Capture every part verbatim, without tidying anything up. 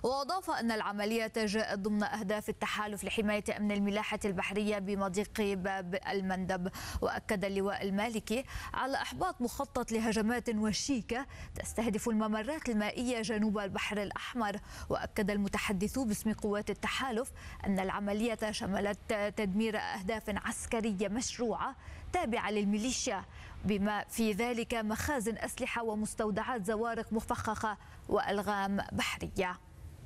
وأضاف أن العملية جاءت ضمن أهداف التحالف لحماية أمن الملاحة البحرية بمضيق باب المندب. وأكد اللواء المالكي على إحباط مخطط لهجمات وشيكة تستهدف الممرات المائية جنوب البحر الأحمر. وأكد المتحدث باسم قوات التحالف أن العملية شملت تدمير أهداف عسكرية مشروعة تابعة للميليشيا، بما في ذلك مخازن أسلحة ومستودعات زوارق مفخخة وألغام بحرية.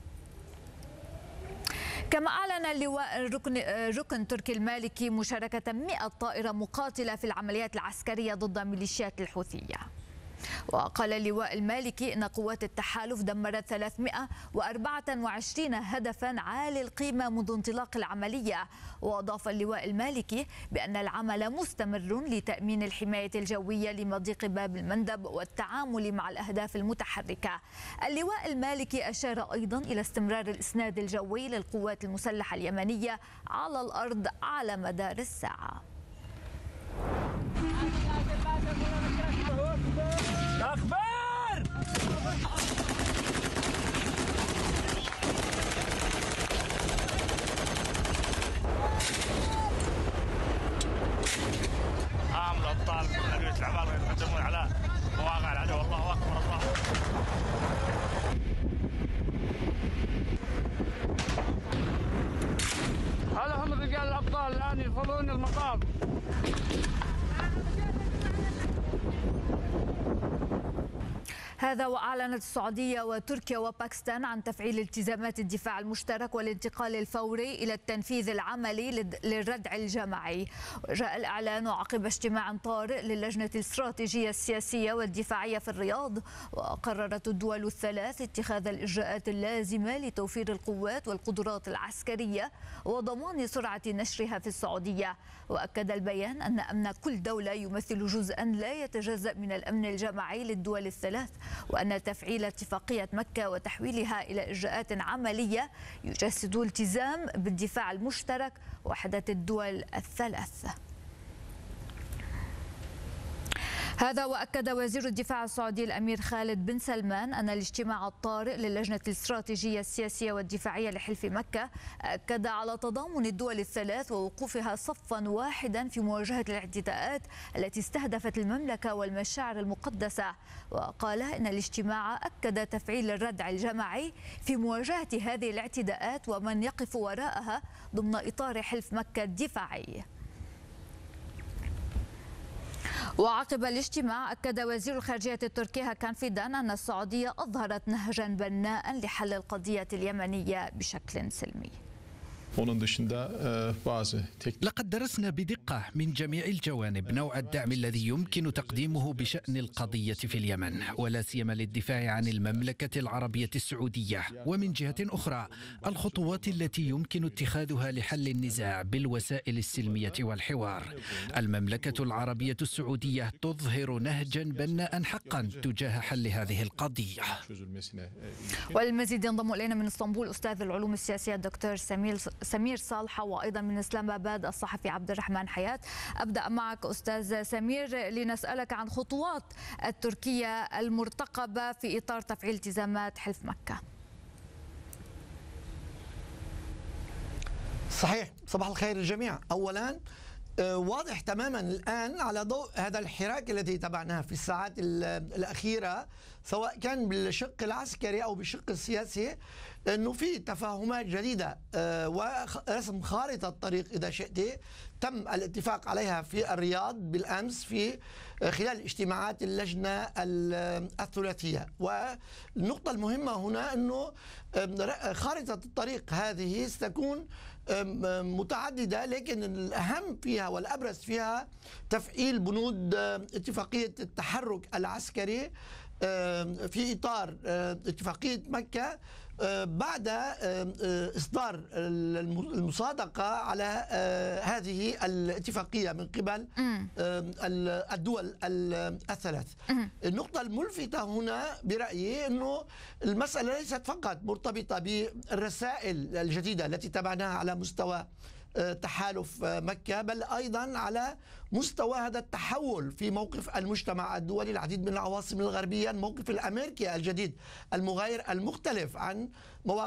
كما أعلن اللواء الركن ركن تركي المالكي مشاركة مئة طائرة مقاتلة في العمليات العسكرية ضد ميليشيات الحوثية. وقال اللواء المالكي أن قوات التحالف دمرت ثلاثمئة وأربعة وعشرين هدفا عالي القيمة منذ انطلاق العملية. وأضاف اللواء المالكي بأن العمل مستمر لتأمين الحماية الجوية لمضيق باب المندب والتعامل مع الأهداف المتحركة. اللواء المالكي أشار أيضا إلى استمرار الإسناد الجوي للقوات المسلحة اليمنية على الأرض على مدار الساعة. أخبار عام الأبطال أبية الأعمال يقدمون على مواقع العدو. الله أكبر الله. هذا هم رجال الأبطال الآن يدخلون المقام. هذا وأعلنت السعودية وتركيا وباكستان عن تفعيل التزامات الدفاع المشترك والانتقال الفوري إلى التنفيذ العملي للردع الجماعي. وجاء الإعلان عقب اجتماع طارئ للجنة الاستراتيجية السياسية والدفاعية في الرياض. وقررت الدول الثلاث اتخاذ الإجراءات اللازمة لتوفير القوات والقدرات العسكرية وضمان سرعة نشرها في السعودية. وأكد البيان أن أمن كل دولة يمثل جزءا لا يتجزأ من الأمن الجماعي للدول الثلاث، وأن تفعيل اتفاقية مكة وتحويلها إلى إجراءات عملية يجسد التزام بالدفاع المشترك وحدة الدول الثلاث. هذا وأكد وزير الدفاع السعودي الأمير خالد بن سلمان أن الاجتماع الطارئ للجنة الاستراتيجية السياسية والدفاعية لحلف مكة أكد على تضامن الدول الثلاث ووقوفها صفا واحدا في مواجهة الاعتداءات التي استهدفت المملكة والمشاعر المقدسة. وقال إن الاجتماع أكد تفعيل الردع الجماعي في مواجهة هذه الاعتداءات ومن يقف وراءها ضمن إطار حلف مكة الدفاعي. وعقب الاجتماع أكد وزير الخارجية التركي هاكان فيدان أن السعودية أظهرت نهجا بناء لحل القضية اليمنية بشكل سلمي. لقد درسنا بدقة من جميع الجوانب نوع الدعم الذي يمكن تقديمه بشأن القضية في اليمن، ولا سيما للدفاع عن المملكة العربية السعودية، ومن جهة أخرى الخطوات التي يمكن اتخاذها لحل النزاع بالوسائل السلمية والحوار. المملكة العربية السعودية تظهر نهجا بناء حقا تجاه حل هذه القضية. والمزيد ينضم إلينا من اسطنبول أستاذ العلوم السياسية الدكتور سمير سمير صالحة، وأيضا من إسلام آباد الصحفي عبد الرحمن حياة. أبدأ معك أستاذ سمير لنسألك عن خطوات التركية المرتقبة في إطار تفعيل التزامات حلف مكة. صحيح، صباح الخير للجميع. أولا واضح تماما الآن على ضوء هذا الحراك الذي تابعناه في الساعات الأخيرة سواء كان بالشق العسكري أو بالشق السياسي أنه في تفاهمات جديدة ورسم خارطة طريق إذا شئت تم الاتفاق عليها في الرياض بالأمس في خلال اجتماعات اللجنة الثلاثية. والنقطة المهمة هنا أنه خارطة الطريق هذه ستكون متعددة، لكن الأهم فيها والأبرز فيها تفعيل بنود اتفاقية التحرك العسكري في إطار اتفاقية مكة بعد إصدار المصادقة على هذه الاتفاقية من قبل الدول الثلاث. النقطة الملفتة هنا برأيي أنه المسألة ليست فقط مرتبطة بالرسائل الجديدة التي تابعناها على مستوى تحالف مكة، بل أيضا على مستوى هذا التحول في موقف المجتمع الدولي. العديد من العواصم الغربية الموقف الأمريكي الجديد المغاير المختلف عن مواقف